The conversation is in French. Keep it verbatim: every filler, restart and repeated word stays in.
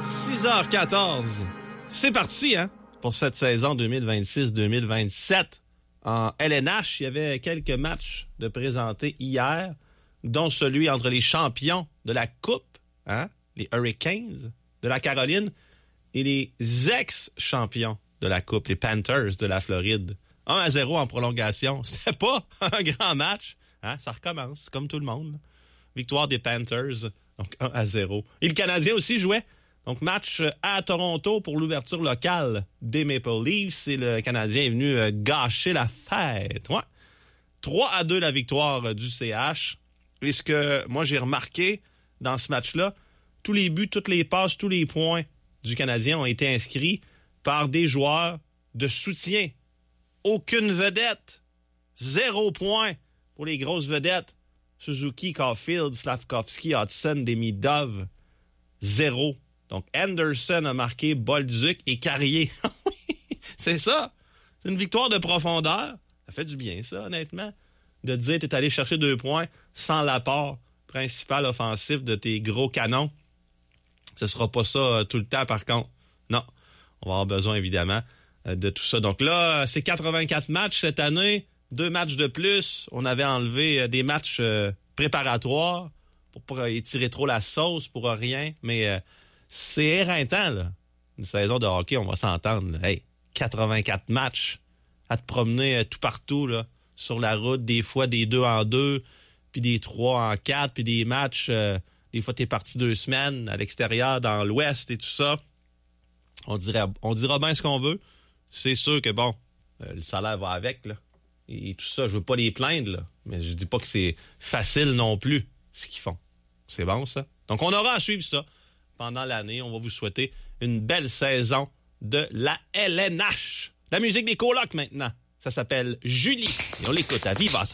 six heures quatorze. C'est parti, hein, pour cette saison deux mille vingt-six deux mille vingt-sept. En L N H, il y avait quelques matchs de présentés hier, dont celui entre les champions de la Coupe, hein, les Hurricanes de la Caroline, et les ex-champions de la Coupe, les Panthers de la Floride. un à zéro en prolongation. C'était pas un grand match. Hein? Ça recommence, comme tout le monde. Victoire des Panthers, donc un à zéro. Et le Canadien aussi jouait. Donc, match à Toronto pour l'ouverture locale des Maple Leafs. Et le Canadien est venu gâcher la fête. Ouais. trois à deux la victoire du C H. Et ce que moi j'ai remarqué dans ce match-là, tous les buts, toutes les passes, tous les points du Canadien ont été inscrits par des joueurs de soutien. Aucune vedette. Zéro point pour les grosses vedettes. Suzuki, Caulfield, Slavkovski, Hudson, Demidov. Zéro. Donc, Anderson a marqué, Bolduc et Carrier. C'est ça. C'est une victoire de profondeur. Ça fait du bien, ça, honnêtement. De dire que t'es allé chercher deux points sans l'apport principal offensif de tes gros canons. Ce sera pas ça euh, tout le temps, par contre. Non. On va avoir besoin, évidemment, euh, de tout ça. Donc là, c'est quatre-vingt-quatre matchs cette année. Deux matchs de plus. On avait enlevé euh, des matchs euh, préparatoires pour pas étirer trop la sauce pour rien. Mais euh, c'est éreintant, là. Une saison de hockey, on va s'entendre. Là. Hey, quatre-vingt-quatre matchs à te promener euh, tout partout, là, sur la route. Des fois, des deux en deux, puis des trois en quatre, puis des matchs... Euh, des fois, t'es parti deux semaines à l'extérieur, dans l'Ouest et tout ça. On dirait, on dira bien ce qu'on veut. C'est sûr que, bon, euh, le salaire va avec, là. Et, et tout ça, je veux pas les plaindre, là. Mais je dis pas que c'est facile non plus, ce qu'ils font. C'est bon, ça? Donc, on aura à suivre ça pendant l'année. On va vous souhaiter une belle saison de la L N H. La musique des colocs, maintenant. Ça s'appelle Julie. Et on l'écoute à Viva.